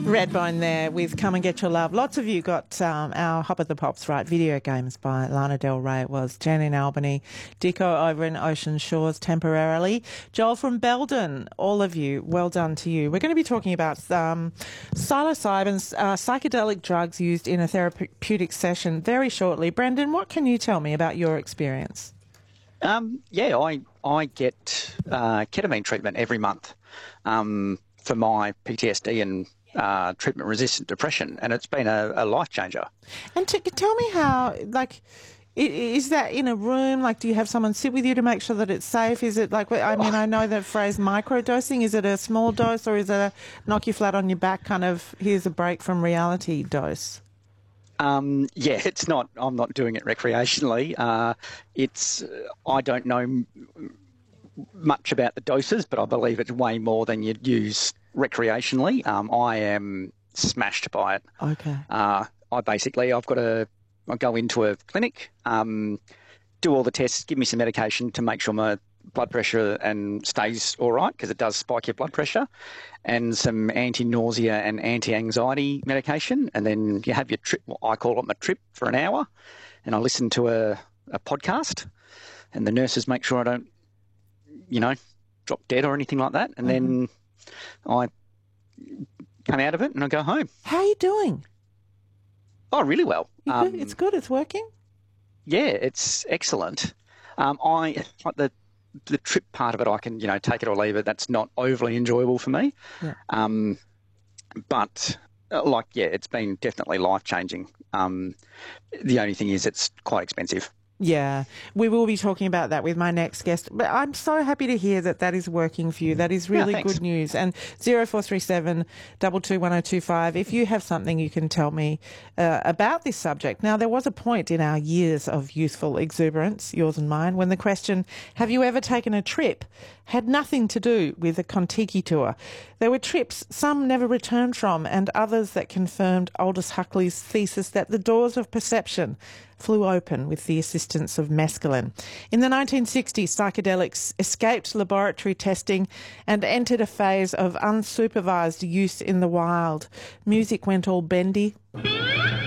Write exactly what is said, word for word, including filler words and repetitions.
Redbone there with Come and Get Your Love. Lots of you got um, our Hop of the Pops right. Video Games by Lana Del Rey it was. Jen in Albany. Dico over in Ocean Shores temporarily. Joel from Belden. All of you, well done to you. We're going to be talking about um, psilocybin, uh, psychedelic drugs used in a therapeutic session very shortly. Brendan, what can you tell me about your experience? Um, yeah, I I get uh, ketamine treatment every month um, for my P T S D and uh, treatment-resistant depression, and it's been a, a life changer. And to, tell me how, like, is that in a room? Like, do you have someone sit with you to make sure that it's safe? Is it like, I mean, I know the phrase microdosing. Is it a small dose, or is it a knock you flat on your back kind of, here's a break from reality dose? Um, yeah, it's not, I'm not doing it recreationally. Uh, it's, I don't know much about the doses, but I believe it's way more than you'd use recreationally. Um, I am smashed by it. Okay. Uh, I basically, I've got a, I go into a clinic, um, do all the tests, give me some medication to make sure my blood pressure and stays all right, because it does spike your blood pressure, and some anti-nausea and anti-anxiety medication. And then you have your trip, well, I call it my trip, for an hour, and I listen to a, a podcast, and the nurses make sure I don't, you know, drop dead or anything like that. And mm-hmm. then I come out of it and I go home. How are you doing? Oh, really well. Um, it's good. It's working. Yeah, it's excellent. Um, I like the the trip part of it. I can, you know, take it or leave it. That's not overly enjoyable for me. Yeah. Um, but uh, like, yeah, it's been definitely life changing. Um, the only thing is, it's quite expensive. Yeah, we will be talking about that with my next guest. But I'm so happy to hear that that is working for you. That is really yeah, good news. And zero four three seven two two one zero two five, if you have something you can tell me uh, about this subject. Now, there was a point in our years of youthful exuberance, yours and mine, when the question, have you ever taken a trip, had nothing to do with a Contiki tour. There were trips some never returned from, and others that confirmed Aldous Huxley's thesis that the doors of perception flew open with the assistance of mescaline. In the nineteen sixties, psychedelics escaped laboratory testing and entered a phase of unsupervised use in the wild. Music went all bendy.